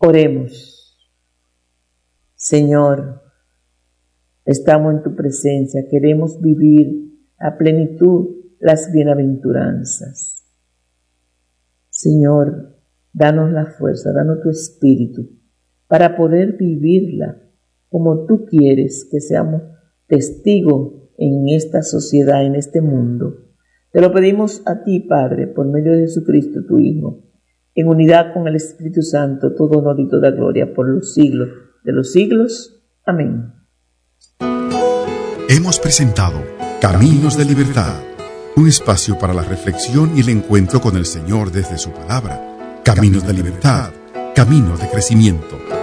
Oremos. Señor, estamos en tu presencia, queremos vivir a plenitud las bienaventuranzas. Señor, danos la fuerza, danos tu espíritu para poder vivirla como tú quieres, que seamos testigos en esta sociedad, en este mundo. Te lo pedimos a ti, Padre, por medio de Jesucristo, tu Hijo, en unidad con el Espíritu Santo, todo honor y toda gloria por los siglos de los siglos. Amén. Hemos presentado Caminos de Libertad, un espacio para la reflexión y el encuentro con el Señor desde su palabra. Caminos de Libertad, caminos de crecimiento.